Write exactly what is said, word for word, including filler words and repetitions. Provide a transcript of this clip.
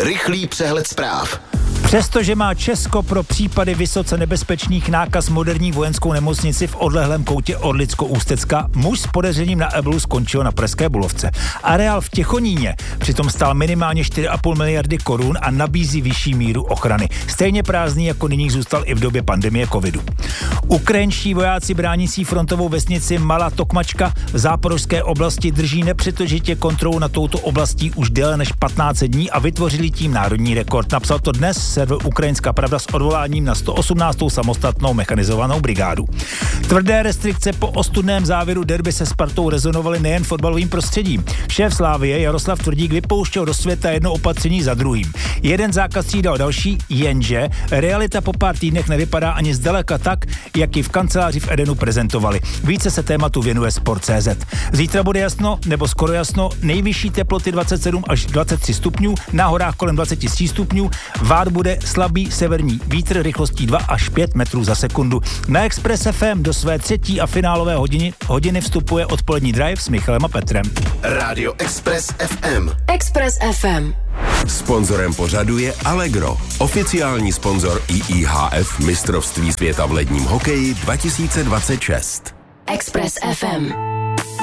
Rychlý přehled zpráv. Přestože má Česko pro případy vysoce nebezpečných nákaz moderní vojenskou nemocnici v odlehlém koutě Orlicko-Ústecka, muž s podezřením na ebolu skončil na Pražské Bulovce. Areál v Těchoníně přitom stál minimálně čtyři a půl miliardy korun a nabízí vyšší míru ochrany. Stejně prázdný jako nyní zůstal i v době pandemie covidu. Ukrajinští vojáci bránící frontovou vesnici Malá Tokmačka v záporožské oblasti drží nepřetržitě kontrolu nad touto oblastí už déle než patnáct dní a vytvořili tím národní rekord. Napsal to dnes server Ukrajinská pravda s odvoláním na sto osmnáctou samostatnou mechanizovanou brigádu. Tvrdé restrikce po ostudném závěru derby se Spartou rezonovaly nejen fotbalovým prostředím. Šéf Slávie Jaroslav Tvrdík vypouštěl do světa jedno opatření za druhým. Jeden zákaz střídal další, jenže realita po pár týdnech nevypadá ani zdaleka tak, jak ji v kanceláři v Edenu prezentovali. Více se tématu věnuje Sport tečka cé zet. Zítra bude jasno, nebo skoro jasno, nejvyšší teploty dvacet sedm až dvacet tři stupňů, na horách kolem dvacet tři stupňů, vát bude slabý severní vítr rychlostí dva až pět metrů za sekundu. Na Express ef em do své třetí a finálové hodiny, hodiny vstupuje odpolední drive s Michalem a Petrem. Rádio Express ef em. Express ef em. Sponzorem pořadu je Allegro, oficiální sponzor í í há ef mistrovství světa v ledním hokeji dva tisíce dvacet šest. Express ef em.